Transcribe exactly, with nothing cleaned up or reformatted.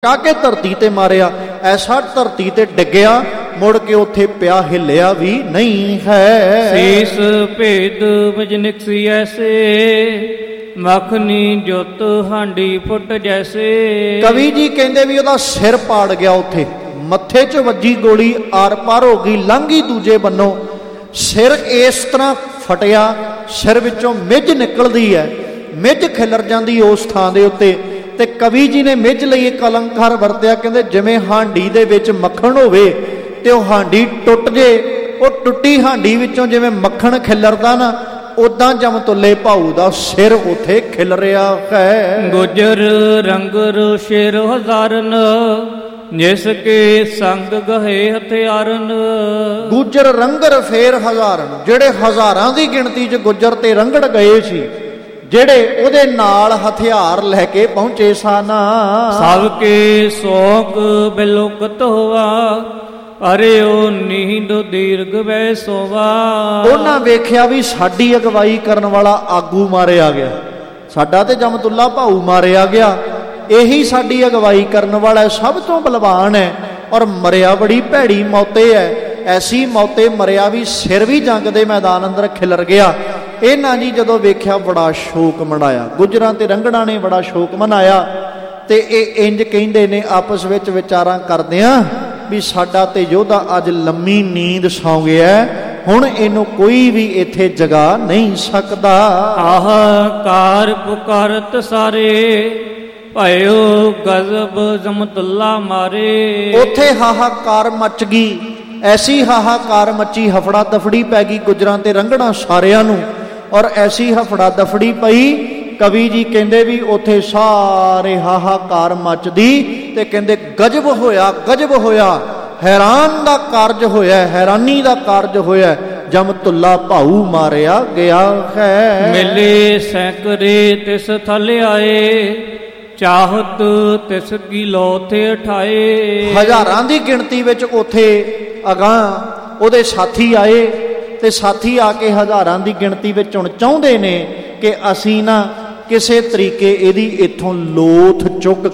ਕਾ ਕੇ ਧਰਤੀ ਤੇ ਮਾਰਿਆ, ਐਸਾ ਧਰਤੀ ਤੇ ਡਿੱਗਿਆ, ਮੁੜ ਕੇ ਉੱਥੇ ਪਿਆ ਹਿੱਲਿਆ ਵੀ ਨਹੀਂ ਹੈ। ਸੀਸ ਭੇਦ ਵਜ ਨਿਕਸੀ ਐਸੇ, ਮੱਖਣੀ ਜੁੱਤ ਹਾਂਡੀ ਫੁੱਟ ਜੈਸੇ। ਕਵੀ ਜੀ ਕਹਿੰਦੇ ਵੀ ਉਹਦਾ ਸਿਰ ਪਾੜ ਗਿਆ, ਉੱਥੇ ਮੱਥੇ 'ਚ ਵੱਜੀ ਗੋਲੀ, ਆਰ ਪਾਰ ਹੋ ਗਈ, ਲੰਘੀ ਦੂਜੇ ਬੰਨੋਂ। ਸਿਰ ਇਸ ਤਰ੍ਹਾਂ ਫਟਿਆ, ਸਿਰ ਵਿੱਚੋਂ ਮਿੱਝ ਨਿਕਲਦੀ ਹੈ, ਮਿੱਝ ਖਿਲਰ ਜਾਂਦੀ ਉਸ ਥਾਂ ਦੇ ਉੱਤੇ। ਤੇ ਕਵੀ ਜੀ ਨੇ ਮਿੱਝ ਲਈ ਇੱਕ ਅਲੰਕਾਰ ਵਰਤਿਆ, ਕਹਿੰਦੇ ਜਿਵੇਂ ਹਾਂਡੀ ਦੇ ਵਿੱਚ ਮੱਖਣ ਹੋਵੇ ਤੇ ਉਹ ਹਾਂਡੀ ਟੁੱਟ ਜੇ, ਉਹ ਟੁੱਟੀ ਹਾਂਡੀ ਵਿੱਚੋਂ ਜਿਵੇਂ ਮੱਖਣ ਖਿਲਰਦਾ ਨਾ, ਉਦਾਂ ਜਮਤੁੱਲੇ ਭਾਊ ਦਾ ਸਿਰ ਉੱਥੇ ਖਿਲ ਰਿਹਾ ਹੈ। ਗੁਜਰ ਰੰਗਰ ਸ਼ੇਰ ਹਜ਼ਾਰਨ, ਜਿਸ ਕੇ ਸੰਗ ਗਹੇ ਹਥਿਆਰਨ। ਗੁਜਰ ਰੰਗਰ ਫੇਰ ਹਜ਼ਾਰਨ, ਜਿਹੜੇ ਹਜ਼ਾਰਾਂ ਦੀ ਗਿਣਤੀ 'ਚ ਗੁਜਰ ਤੇ ਰੰਗੜ ਗਏ ਸੀ, ਜਿਹੜੇ ਉਹਦੇ ਨਾਲ ਹਥਿਆਰ ਲੈ ਕੇ ਪਹੁੰਚੇ ਸਨ। ਸਭ ਕੇ ਸੋਕ ਬਿਲੋਕਤ ਹੋਵਾ, ਅਰਿਓ ਨੀਂਦ ਦੀਰਘ ਵੈ ਸੋਵਾ। ਉਹਨਾਂ ਵੇਖਿਆ ਵੀ ਸਾਡੀ ਅਗਵਾਈ ਕਰਨ ਵਾਲਾ ਆਗੂ ਮਾਰਿਆ ਗਿਆ, ਸਾਡਾ ਤੇ ਜਮਤੁੱਲਾ ਭਾਊ ਮਾਰਿਆ ਗਿਆ, ਇਹੀ ਸਾਡੀ ਅਗਵਾਈ ਕਰਨ ਵਾਲਾ ਸਭ ਤੋਂ ਬਲਵਾਨ ਹੈ, ਔਰ ਮਰਿਆ ਬੜੀ ਭੈੜੀ ਮੌਤੇ ਹੈ। ਐਸੀ ਮੌਤੇ ਮਰਿਆ ਵੀ ਸਿਰ ਵੀ ਜੰਗ ਦੇ ਮੈਦਾਨ ਅੰਦਰ ਖਿਲਰ ਗਿਆ। ਇਹਨਾਂ ਜੀ ਜਦੋਂ ਵੇਖਿਆ ਬੜਾ ਸ਼ੋਕ ਮਨਾਇਆ, ਗੁਜਰਾਂ ਤੇ ਰੰਗੜਾਂ ਨੇ ਬੜਾ ਸ਼ੋਕ ਮਨਾਇਆ। ਤੇ ਇਹ ਇੰਜ ਕਹਿੰਦੇ ਨੇ ਆਪਸ ਵਿੱਚ ਵਿਚਾਰਾਂ ਕਰਦਿਆਂ ਵੀ ਸਾਡਾ ਤੇ ਯੋਧਾ ਅੱਜ ਲੰਮੀ ਨੀਂਦ ਸੌਂ ਗਿਆ, ਹੁਣ ਇਹਨੂੰ ਕੋਈ ਵੀ ਇੱਥੇ ਜਗਾ ਨਹੀਂ ਸਕਦਾ। ਆਹ ਕਾਰ ਪੁਕਾਰਤ ਸਾਰੇ, ਭਇਓ ਗਜ਼ਬ ਜਮਤੁੱਲਾ ਮਾਰੇ। ਉੱਥੇ ਹਾਹਾਕਾਰ ਮਚ ਗਈ, ਐਸੀ ਹਾਹਾਕਾਰ ਮੱਚੀ, ਹਫੜਾ ਦਫੜੀ ਪੈ ਗਈ ਗੁਜਰਾਂ ਤੇ ਰੰਗੜਾਂ ਸਾਰਿਆਂ ਨੂੰ। ਔਰ ਐਸੀ ਹਫੜਾ ਦਫੜੀ ਪਈ, ਕਵੀ ਜੀ ਕਹਿੰਦੇ ਵੀ ਉੱਥੇ ਸਾਰੇ ਹਾਹਾਕਾਰ ਮੱਚਦੀ, ਤੇ ਕਹਿੰਦੇ ਗਜਬ ਹੋਇਆ, ਗਜਬ ਹੋਇਆ, ਹੈਰਾਨ ਦਾ ਕਾਰਜ ਹੋਇਆ, ਹੈਰਾਨੀ ਦਾ ਕਾਰਜ ਹੋਇਆ, ਜਮਤੁੱਲਾ ਭਾਊ ਮਾਰਿਆ ਗਿਆ ਹੈ। ਮਿਲੇ ਸੈਂਕੜੇ ਤਿਸ ਥਲ ਆਏ, ਚਾਹਤ ਤਿਸ ਕੀ ਲੋਥੇ ਉਠਾਏ। ਹਜ਼ਾਰਾਂ ਦੀ ਗਿਣਤੀ ਵਿੱਚ ਉੱਥੇ ਅਗਾਂਹ ਉਹਦੇ ਸਾਥੀ ਆਏ, ਤੇ ਸਾਥੀ ਆ ਕੇ ਹਜ਼ਾਰਾਂ ਦੀ ਗਿਣਤੀ ਵਿੱਚ ਹੁਣ ਚਾਹੁੰਦੇ ਨੇ ਕਿ ਅਸੀਂ ਨਾ ਕਿਸੇ ਤਰੀਕੇ ਇਹਦੀ ਇੱਥੋਂ ਲੋਥ ਚੁੱਕ